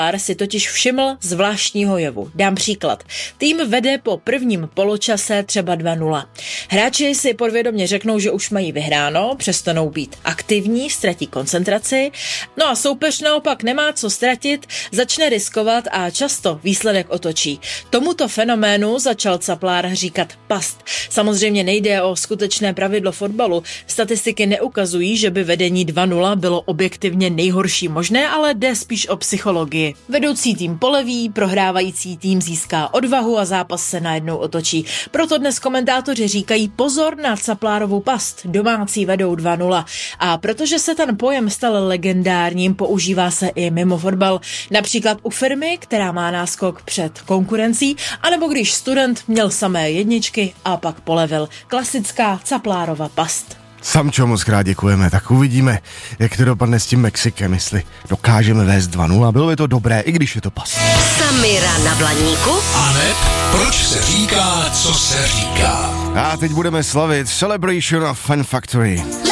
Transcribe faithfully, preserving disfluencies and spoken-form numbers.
si totiž všiml zvláštního jevu. Dám příklad. Tým vede po prvním poločase třeba dva nula. Hráči si podvědomě řeknou, že už mají vyhráno, přestanou být aktivní, ztratí koncentraci, no a soupeř naopak nemá co ztratit, začne riskovat a často výsledek otočí. Tomuto fenoménu začal Caplár říkat past. Samozřejmě nejde o skutečné pravidlo fotbalu. Statistiky neukazují, že by vedení dva nula bylo objektivně nejhorší možné, ale jde spíš o psychologii. Vedoucí tým poleví, prohrávající tým získá odvahu a zápas se najednou otočí. Proto dnes komentátoři říkají pozor na Caplárovu past, domácí vedou dva nula. A protože se ten pojem stal legendárním, používá se i mimo fotbal, například u firmy, která má náskok před konkurencí, anebo když student měl samé jedničky a pak polevil. Klasická Caplárova past. Samčo, moc krát děkujeme, tak uvidíme, jak to dopadne s tím Mexikem, jestli dokážeme vést dva nula, bylo by to dobré, i když je to pas. Samira na Blaníku? Aneb, proč se říká, co se říká? A teď budeme slavit Celebration of Fun Factory.